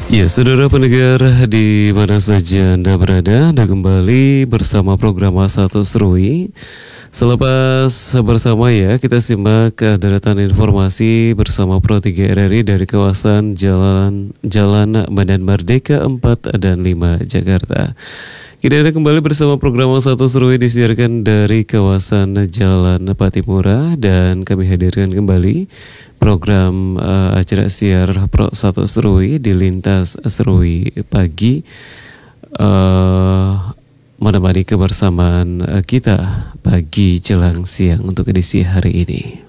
Ya, saudara pendengar di mana saja Anda berada, Anda kembali bersama program A1 Serui. Selepas bersama ya, kita simak deretan informasi bersama Pro 3 RRI dari kawasan Jalan Medan Merdeka 4 dan 5 Jakarta. Kita ada kembali bersama program A1 Serui disiarkan dari kawasan Jalan Patimura, dan kami hadirkan kembali program acara siar Pro 1 Serui di Lintas Serui Pagi, menemani kebersamaan kita pagi jelang siang untuk edisi hari ini.